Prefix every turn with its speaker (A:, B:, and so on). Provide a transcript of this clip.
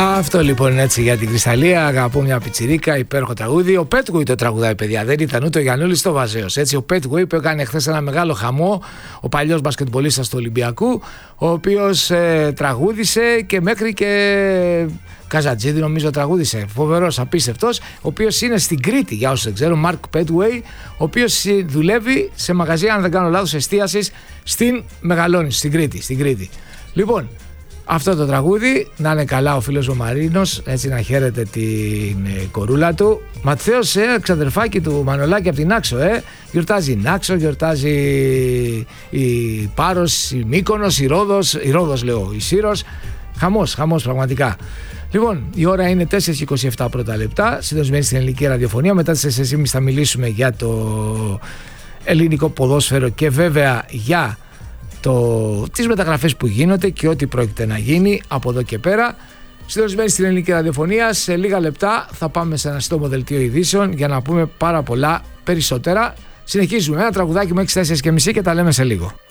A: Αυτό λοιπόν είναι έτσι για την Κρυσταλλία. Αγαπώ μια πιτσιρίκα, υπέροχο τραγούδι. Ο Petway το τραγουδάει, παιδιά. Δεν ήταν ούτε ο Γιαννούλης το Βαζέος. Έτσι, ο Petway που έκανε χθες ένα μεγάλο χαμό, ο παλιός μπασκετμπολίστας του Ολυμπιακού, ο οποίος τραγούδισε και μέχρι και Καζατζίδη νομίζω τραγούδισε. Φοβερός, απίστευτος. Ο οποίος είναι στην Κρήτη, για όσους δεν ξέρουν, Mark Petway, ο οποίος δουλεύει σε μαγαζί, αν δεν κάνω λάθος, εστίασης στην Μεγαλόνισο, στην Κρήτη. Λοιπόν, αυτό το τραγούδι, να είναι καλά ο φίλος ο Μαρίνος, έτσι να χαίρεται την κορούλα του. Ματθαίος, ξαδερφάκι του Μανολάκη από την Άξο, γιορτάζει η Νάξο, γιορτάζει η Πάρος, η Μύκονος, η Ρόδος λέω, η Σύρος. Χαμός πραγματικά. Λοιπόν, η ώρα είναι 4:27 πρώτα λεπτά, συντονισμένη στην ελληνική ραδιοφωνία. Μετά τις 4:30 θα μιλήσουμε για το ελληνικό ποδόσφαιρο και βέβαια για τις μεταγραφές που γίνονται και ό,τι πρόκειται να γίνει από εδώ και πέρα. Συντονισμένη στην ελληνική ραδιοφωνία, σε λίγα λεπτά θα πάμε σε ένα σύντομο δελτίο ειδήσεων για να πούμε πάρα πολλά περισσότερα. Συνεχίζουμε ένα τραγουδάκι μέχρι τις 4:30 και τα λέμε σε λίγο.